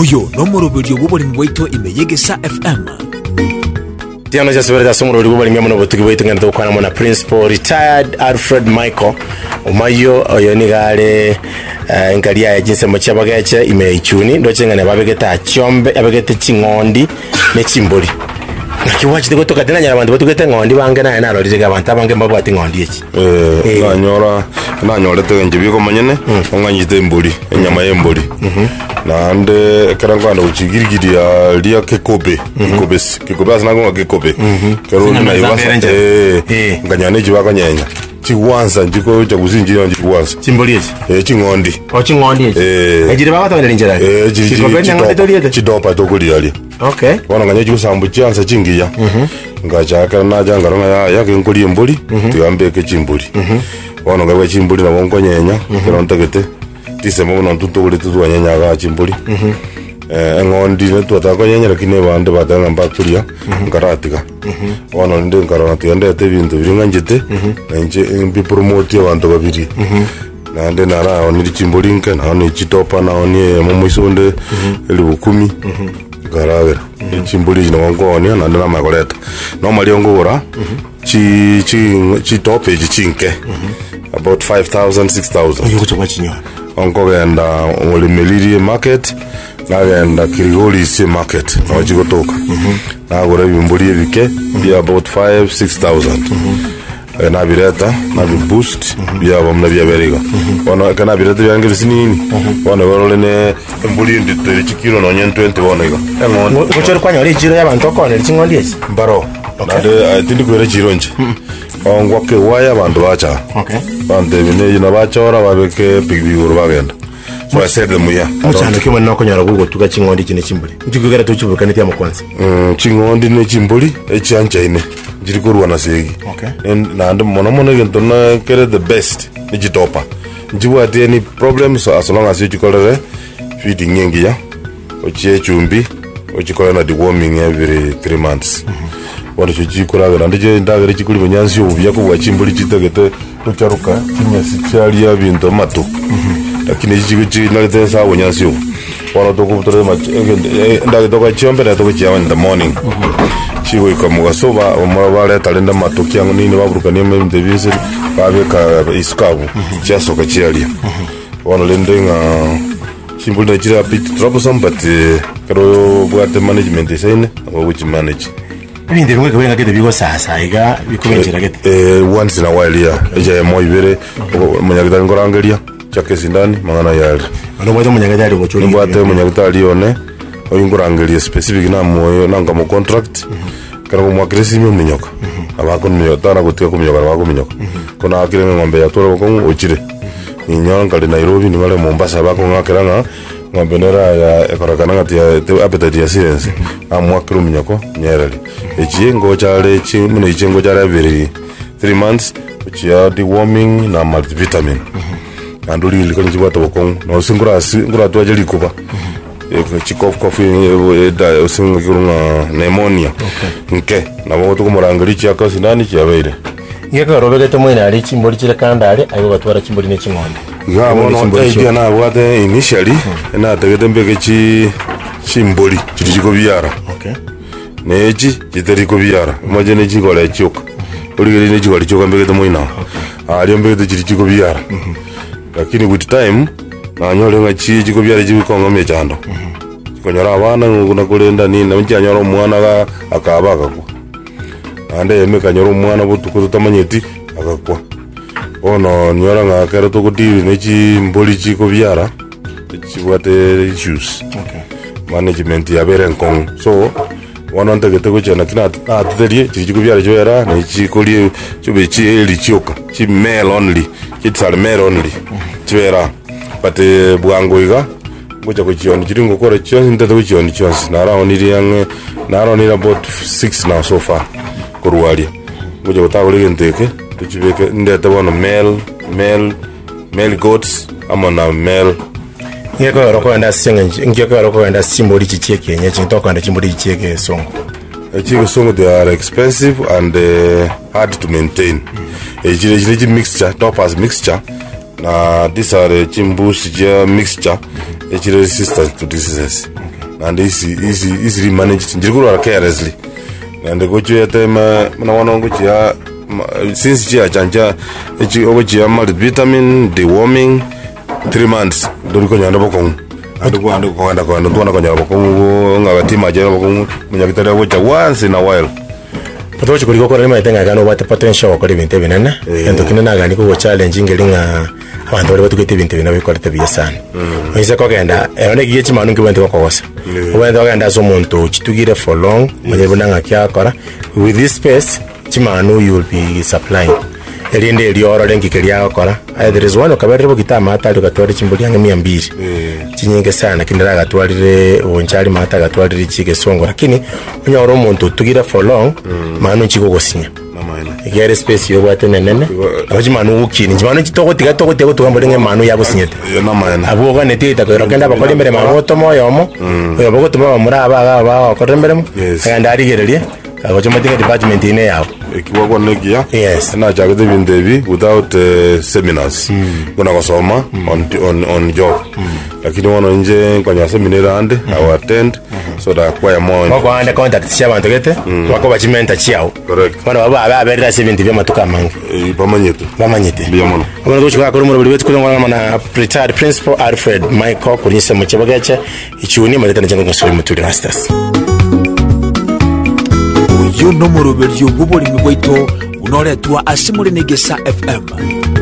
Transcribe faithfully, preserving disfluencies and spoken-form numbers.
Oyo no moroberio bobori mwaito imeyegesa F M. Tiano ja sebera da somoro bobori mwamono botugi bwaito ngendo kwana mona principal retired Alfred Michael Omayo oyo ni gale uh, ngalia ya jinse machabageche imeichuni ndo chengane babegeta chombe abegete chingondi ne chimboli. Nakiwachi de gotoka tena nyara bantu batugete ngondi bange na na rorije abantu abange mbabwati ngondi echi. Eh na nyora na nyora te nje biko manyene onganyite mboli enyama yemboli. Mhm. Nande karangwana uchigirigiri ya lia kekobe kekobe kekobe asina ngo kekobe kero na ibasa eh nganyane jibaka nyenya chiwanza njiko cha kuzinjira njiwanza chimboli echi eh chingondi o chingondi echi eh ejire baba tawende njira eh chikobe nyanga toriete chidopa tokuli ali. Okay. Wana nganye chisambu chanza chingiya ngacha kana janga ronga ya yake nkoli mboli tiambe ke chimboli wana ngawe chimboli na wonko nyenya kero ntakete tisemo no tutugule tuwa nyenya ga chimboli eh ngondi ne tuwa ko nyenya lakini bande batanga mbakulia ngaratika wana ndende ngarona tiende te bintu biringa njete nje mbi promote abantu babiri nande nara oni chimboli nke na oni chitopa na oni momoisonde eli bukumi garawera chimboli jina wango oni na ndana magoleta no maliongo ora chi chi chi tope chinke about five thousand six thousand yuko chwa chinyo onko genda oli meliri market na genda kirigoli si market na jigotoka na gore bimboli ebike bi about five six thousand na bireta na bi boost bi aba mna bi aberiga ona kana bireta yange sinini ona woro ne mbuli ndite chikiro no nyen twenty ona iga ngo ngochero kwanya ri jiro yabantu okone chingondi echi baro nade atindi kwere jiro nje ongwa ke waya abantu bacha okay bande bine yina bachora babeke bigibiguru bagenda so I said them ya muchano kimwe nako nyara gugo tuga chingondi chine chimbuli ndikugera tuchibuka niti amukwanzi mm chingondi ne chimbuli echanja ine jiri kurwa na segi okay na ndo mono mono gento na kere the best ni jitopa njiwa ati any problems so as long as you chikolere feeding nyingi ya ochie chumbi ochikole na deworming every three months wano chikura gara ndije ndagere chikuli munyanzi ubya kubwa chimbuli chitegete tucharuka kimesi chali ya bintu matu lakini chichi nalete sa munyanzi ubu wano tokubutore ma ndage toka chombe na tokichawa in the morning chigo ikamuga soba omwabale talenda matoki yangu nini baburuka niyo mdevise babeka iskabu chasoka chiali wano lendenga chimbuli na chira bit troublesome but karo bwate management isene which manage bindi rumwe kwenga kete bigo sasa iga bikubenjera kete eh once in a while ya eja moibere munyagitari ngorangeria chake sindani mangana yali ano bwate munyagitari gochuri bwate munyagitari one oyingorangeria specific na moyo nanga mo contract kana mo aggressive minyoka abako niyo tara gutika kumyoka abako minyoka kuna akire ngombe ya toro ko ochire ninyo ngale Nairobi ni ngale Mombasa bako ngakiranga ngombe nera ya ekorakana ngati ya appetite ya science amwakiro minyako nyerali echingo chale chi mune ichengo chale biri three months which ya deworming na multivitamin anduli ilikoni chibata bokong no singura singura twaje likuba chikof coffee da usinga kirunga pneumonia nke na boto kumurangari chaka sinani chabere ngeka robegete mwina ali chimboli chile kandale ayo batwara chimboli ne chingondi ya mono idea na wate initially na tegete mbeke chi chimboli chiko biara okay neji chiteriko biara moje ne chiko le choka uligere ne chiko le choka mbeke mwina ali mbeke chiko biara lakini with time na nyole ngachi chiko biara chiko ngomye chando konyora abana nguna kulenda nini na mchanyora umwana ga akabaka ko ande yemeka nyora umwana butuko tutamanyeti akakwa ono nyora ngakera to kudiri nechi mboli chiko biara chiwate issues okay management ya berenkong so wana ndagete ko chana kina atterie chiko biara joera ne chiko li chobe chi eli choka chi male only chitsal male only chwera but bwango iga ngoja ko chioni chiringo kore chioni ndete ko chioni chioni nara oniri yang nara oniri about six now so far korwalia ngoja utawule ndeke tuchibeke ndete bono male male male goats ama na male ngeko roko enda singe ngeko roko enda simboli chicheke nya chintoka enda chimboli chicheke songo echiko songo they are expensive and uh, hard to maintain echile chile chi mixture topas mixture na these are chimbus ja mixture echile resistant to diseases. and is is easily managed njirikura carelessly and go to tema na wanongo chia since chia chanja echi ogo chia multivitamin deworming three months doriko nyanda bokong ando ko ando ko anda ko ando tona ko nyanda bokong ngabati majera bokong munyakitare wocha once in a while Patocho kuliko kwa lima itenga gano wate potential wakori binte binana endo kinena gani ko challenge ngelinga abantu bali batukete binte bina bikora tabiye sana oise ko genda ene giye chimanu ngibente ko kosa wende ogenda so muntu chitugire for long manye bunanga kyakora with this space chimanu you will be supplying elinde elioro lengi kelia akora there is one okaberere bokita mata gatwari chimbuli yange mia mbili chinyinge sana kindira gatwarire onchali mata gatwarire chike songo lakini unyoro muntu tugira for long manu chiko gosinya igere space yo bwate nenene abaji manu ukini chimanu chitoko tiga toko tiga tugambole manu yagosinyete na maana abo gane tita ko rokenda bakoli mbere maboto moyo mo oyo bogotuma muraba aba ba ko mbere mo kandi ari gerelie abajo matinga department ine yao kiwa kwa negia yes na jagde bindevi without uh, seminars kuna mm. kusoma mm. on on on job mm. lakini wana nje kwa nyasa minera ande mm. I attend mm. so that kwa more kwa ande contact sia bantu gete mm. wako bachimenta chiao correct wana baba aba abera seventy bya matuka mangi e pamanyete pamanyete bya mono wana kuchika ko muri wetu kulongwa na retired principal Alfred Michael kunyise mu kibageche ichuni maleta n'cyango ngosori muturi masters yo no muroberyo bubori migwaito unoretwa asimuri negesa F M.